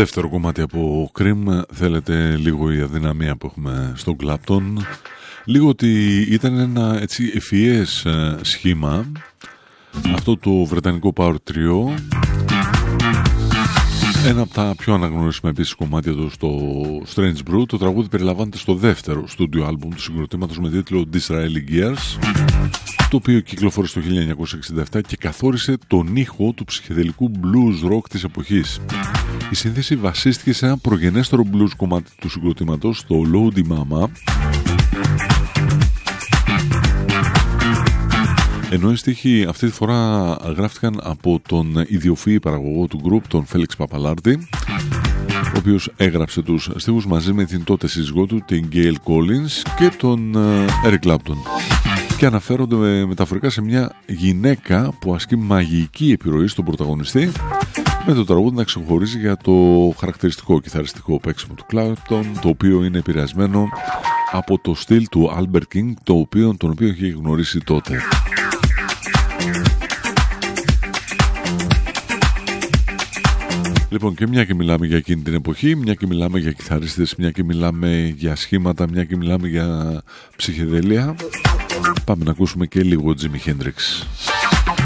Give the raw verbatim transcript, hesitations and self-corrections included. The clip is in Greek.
Δεύτερο κομμάτι από Cream. Θέλετε λίγο η αδυναμία που έχουμε στον Clapton, λίγο ότι ήταν ένα έτσι ευφυές σχήμα αυτό το βρετανικό Power Trio. Ένα από τα πιο αναγνωρίσιμα επίσης κομμάτια του στο Strange Brew. Το τραγούδι περιλαμβάνεται στο δεύτερο στούντιο άλμπουμ του συγκροτήματος με τίτλο Disraeli Gears, το οποίο κυκλοφόρησε το χίλια εννιακόσια εξήντα επτά και καθόρισε τον ήχο του ψυχεδελικού blues rock της εποχής. Η σύνθεση βασίστηκε σε ένα προγενέστερο blues κομμάτι του συγκροτήματος, το Lodi Mama, ενώ οι στίχοι αυτή τη φορά γράφτηκαν από τον ιδιοφυή παραγωγό του group, τον Φέλιξ Παπαλάρτη, ο οποίος έγραψε τους στίχους μαζί με την τότε σύζυγό του, την Gail Collins, και τον Eric Clapton, και αναφέρονται μεταφορικά σε μια γυναίκα που ασκεί μαγική επιρροή στον πρωταγωνιστή, με το τραγούδι να ξεχωρίζει για το χαρακτηριστικό κιθαριστικό παίξιμο του Clapton, το οποίο είναι επηρεασμένο από το στυλ του Albert King, το οποίο, τον οποίο είχε γνωρίσει τότε. Λοιπόν, και μια και μιλάμε για εκείνη την εποχή, μια και μιλάμε για κιθαρίστες, μια και μιλάμε για σχήματα, μια και μιλάμε για ψυχεδέλεια, πάμε να ακούσουμε και λίγο Jimi Hendrix.